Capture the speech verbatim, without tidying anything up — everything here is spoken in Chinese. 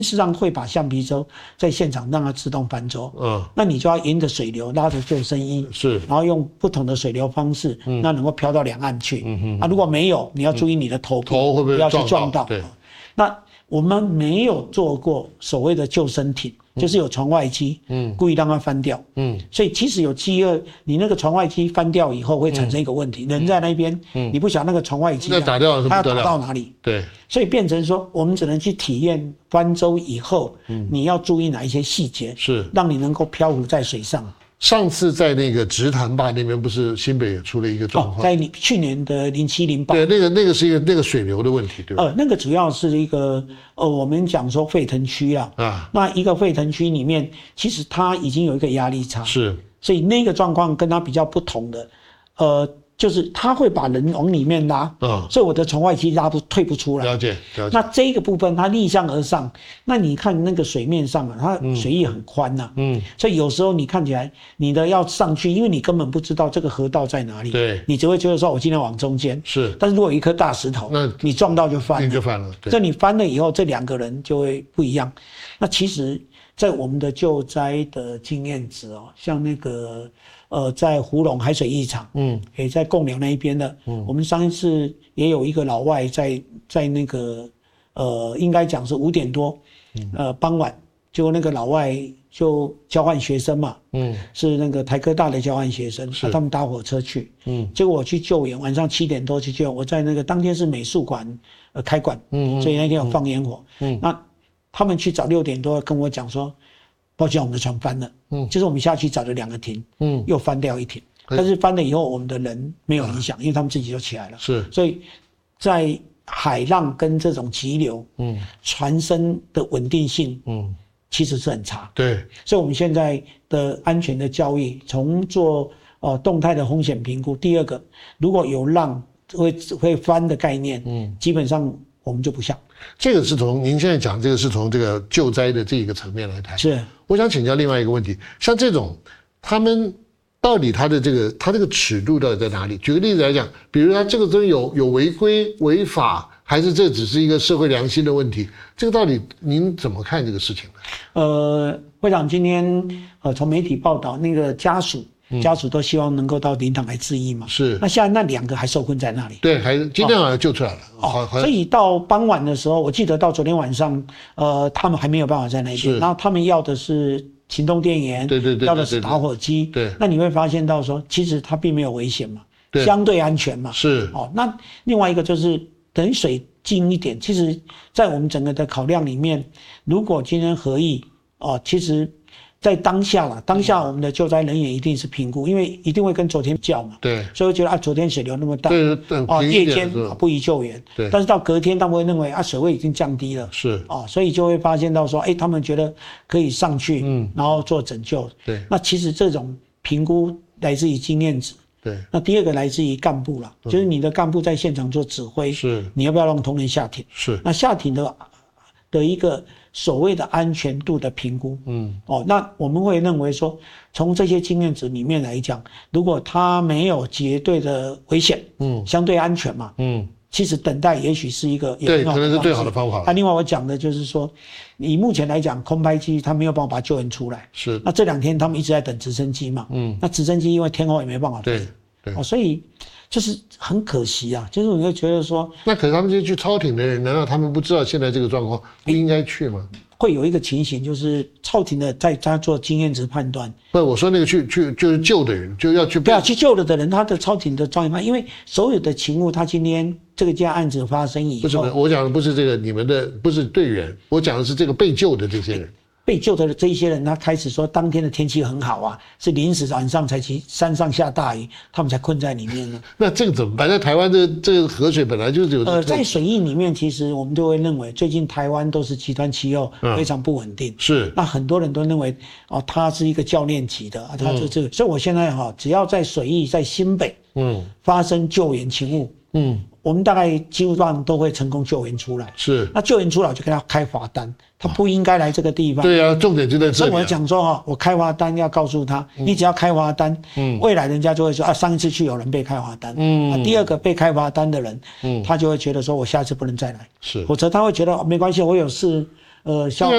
事实上会把橡皮舟在现场让它自动翻舟，嗯，那你就要沿着水流拉着救生衣， 是， 然后用不同的水流方式，嗯，那能够飘到两岸去，嗯哼，啊，如果没有，你要注意你的头部， 头会不会不要去撞到， 对， 那我们没有做过所谓的救生艇。就是有船外机，嗯，故意让它翻掉，嗯，所以即使有饥饿，你那个船外机翻掉以后会产生一个问题，嗯、人在那边，嗯，你不晓得那个船外机、啊， 那打掉它要打到哪里？ 对， 所以变成说，我们只能去体验翻舟以后，嗯，你要注意哪一些细节， 是让你能够漂浮在水上。 上次在那个直潭坝那边，不是新北也出了一个状况？ 哦，在去年的零七零八， 对，那个那个是一个那个水流的问题，对吧？ 呃，那个主要是一个呃，我们讲说沸腾区啦，啊，那一个沸腾区里面，其实它已经有一个压力差， 是， 所以那个状况跟它比较不同的，呃。就是它会把人往里面拉，嗯，所以我的船外机拉不退不出来。 了解，了解。 那这个部分它逆向而上，那你看那个水面上啊，它水域很宽呐、啊，嗯，所以有时候你看起来你的要上去，因为你根本不知道这个河道在哪里， 对， 你只会觉得说我今天往中间， 是。 但是如果有一颗大石头，那你撞到就翻了， 你就翻了。对， 这你翻了以后，这两个人就会不一样。那其实，在我们的救灾的经验值哦，像那个。呃，在湖龙海水浴场，嗯，也在贡寮那一边的，嗯，我们上一次也有一个老外在在那个，呃，应该讲是五点多，嗯、呃，傍晚，就那个老外就交换学生嘛，嗯，是那个台科大的交换学生，啊、他们搭火车去，嗯，结果我去救援，晚上七点多去救援，我在那个当天是美术馆呃开馆，嗯，所以那天有放烟火，嗯，那他们去早六点多跟我讲说。抱歉，我们的船翻了。嗯，就是我们下去找了两个艇，嗯，又翻掉一艇。但是翻了以后，我们的人没有影响，因为他们自己就起来了。 是， 所以在海浪跟这种急流，嗯，船身的稳定性，嗯，其实是很差。 对， 所以我们现在的安全的教育，从做呃动态的风险评估，第二个，如果有浪会会翻的概念，嗯，基本上我们就不下。 这个是从您现在讲这个是从这个救灾的这个层面来谈。 是， 我想请教另外一个问题，像这种他们到底他的这个他这个尺度到底在哪里？举个例子来讲，比如他这个东西有有违规违法，还是这只是一个社会良心的问题？这个到底您怎么看这个事情呢？呃， 会长今天呃从媒体报道那个家属。家属都希望能够到灵堂来致意嘛？ 是。 那现在那两个还受困在那里？ 对，还今天好像救出来了。 哦，所以到傍晚的时候，我记得到昨天晚上，呃，他们还没有办法在那边。然后他们要的是行动电源， 对对对， 要的是打火机。 对。 那你会发现到说，其实它并没有危险嘛，相对安全嘛。 是。 哦，那另外一个就是等于水近一点。其实，在我们整个的考量里面，如果今天合意哦，其实。在当下啦，当下我们的救灾人员一定是评估，因为一定会跟昨天比较嘛。 对。 所以我觉得啊，昨天水流那么大， 对对。 哦，夜间不宜救援。 对。 但是到隔天，他们会认为啊，水位已经降低了。 是。 哦，所以就会发现到说，哎，他们觉得可以上去，嗯，然后做拯救。 对。 那其实这种评估来自于经验值。 对。 那第二个来自于干部啦，就是你的干部在现场做指挥， 是。 你要不要让同仁下艇？ 是。 那下艇的的一个。所谓的安全度的评估，嗯，哦，那我们会认为说，从这些经验值里面来讲，如果它没有绝对的危险，嗯，相对安全嘛，嗯，其实等待也许是一个对，可能是最好的方法。 那另外我讲的就是说，以目前来讲，空拍机它没有办法把救援出来， 是。 那这两天他们一直在等直升机嘛，嗯，那直升机因为天候也没办法飞， 对，对， 哦，所以。就是很可惜啊，就是你会觉得说， 那可是他们这些去超艇的人，难道他们不知道现在这个状况不应该去吗？ 会有一个情形，就是超艇的在他做经验值判断。 不，我说那个去去就是救的人，就要去。 对啊，去救了的人，他的超艇的专业判，因为所有的勤务，他今天这个件案子发生以后， 不是，我讲的不是这个你们的，不是队员，我讲的是这个被救的这些人。 被救的这一些人，他开始说当天的天气很好啊，是临时晚上才去山上下大雨，他们才困在里面呢。 那这个怎么办？在台湾的这个河水本来就是有呃，在水域里面，其实我们都会认为，最近台湾都是极端气候，非常不稳定。 嗯、是。 那很多人都认为，哦，他是一个教练级的，啊，他就这个。嗯、所以我现在哈、哦，只要在水域在新北，嗯，发生救援勤务，嗯。我们大概几乎上都会成功救援出来。 是。 那救援出来，我就给他开罚单，他不应该来这个地方。 对啊，重点就在这里、啊。 所以我讲说哈，我开罚单要告诉他，嗯、你只要开罚单，嗯，未来人家就会说啊，上一次去有人被开罚单，嗯，啊、第二个被开罚单的人，嗯，他就会觉得说我下次不能再来， 是， 否则他会觉得、哦、没关系，我有事，呃，消。